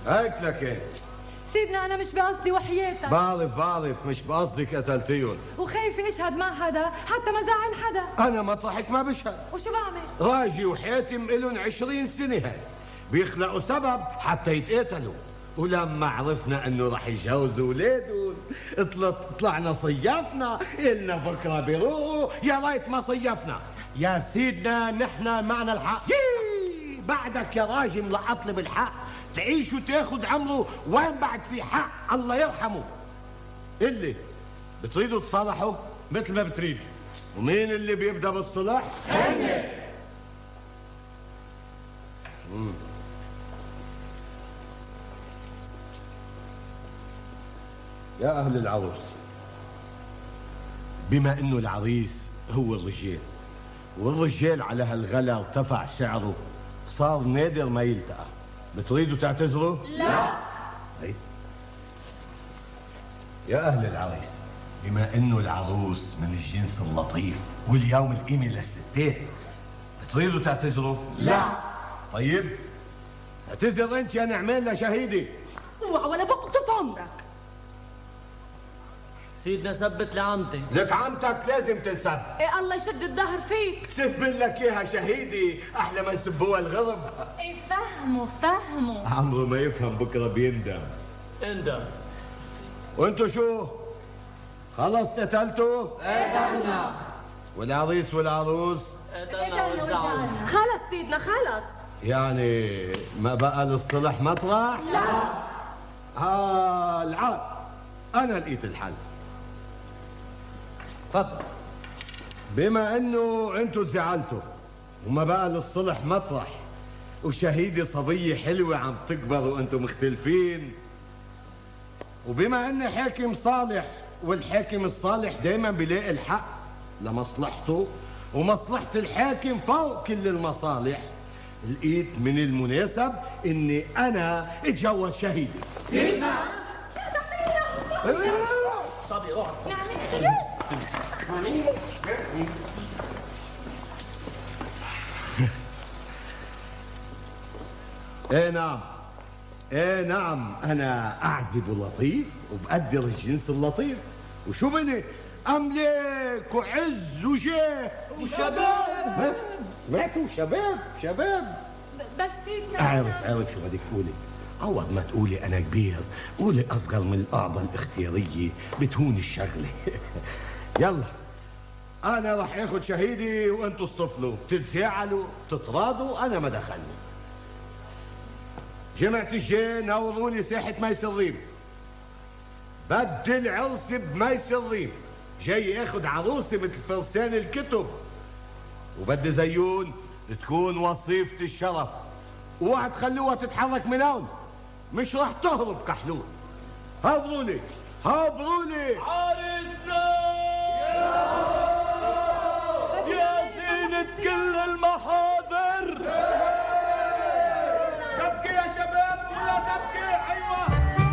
هيك لك ايه؟ سيدنا أنا مش بقصدي وحياتك. بعرف مش بقصدك قتلتيهم. وخايفة أشهد مع حدا حتى ما زعل حدا. أنا مطرحك ما بشهد. وشو بعمل؟ راجي وحاتم إلهم 20 سنة هاي بيخلقوا سبب حتى يتقاتلوا، ولما عرفنا انه رح يجوزوا اولادهم طلعنا صيفنا، إلنا بكره بيروحوا، يا ريت ما صيفنا. يا سيدنا نحن معنا الحق. بعدك يا راجل ملقط بالحق، تعيش وتاخد عمره، وين بعد في حق الله يرحمه. اللي بتريدوا تصالحوا مثل ما بتريد. ومين اللي بيبدا بالصلح؟ أنا. يا أهل العروس، بما إنه العريس هو الرجال، والرجال على هالغلا ارتفع سعره، صار نادر ما يلتقى، بتريدوا تعتذروا؟ لا. أي. يا أهل العريس، بما إنه العروس من الجنس اللطيف واليوم القيمة للستات، بتريدوا تعتذروا؟ لا. طيب اعتذر أنت يا نعمان لشهيدي. اوعى ولا بقصف عمرك. سيدنا ثبت لعمتي. لك عمتك لازم تنسب. ايه الله يشد الدهر فيك. سب لك اياها شهيدي احلى ما يسبوها الغرب. ايه فهموا. عمره ما يفهم بكره بيندم. اندم. وانتو شو؟ خلص قتلتوا؟ قتلنا. والعريس والعروس؟ قتلنا وزعلنا. خلص سيدنا خلص. يعني ما بقى للصلح مطرح؟ لا. العاد انا لقيت الحل. تفضل. بما انه انتوا تزعلتوا وما بقى للصلح مطرح، وشهيدي صبية حلوة عم تكبر وانتوا مختلفين، وبما ان حاكم صالح، والحاكم الصالح دايما بيلاقي الحق لمصلحته، ومصلحة الحاكم فوق كل المصالح، لقيت من المناسب اني انا اتجوز شهيدي. سيدنا صبي روح. ايه نعم انا اعزب لطيف وبقدر الجنس اللطيف، وشو بني املاك وعز وجاه وشباب. سمعتوا؟ شباب. بس سيدنا اعرف شو بدك تقولي. عوض ما تقولي انا كبير، قولي اصغر من القاعده الاختياريه بتهون الشغله. يلا انا رح اخذ شهيدي وانتوا اصطفلوا، بتتزاعلوا بتتراضوا، انا ما دخلني. جمعة الجاي نوروا لي ساحة ميس الريم، بدي العرس بميس الريم، جاي اخذ عروسي مثل فرسان الكتب، وبدي زيون تكون وصيفة الشرف، اوعى تخلوها تتحرك من هون، مش راح تهرب كحلول. هبروا لي عرسنا يا زينة كل المحار.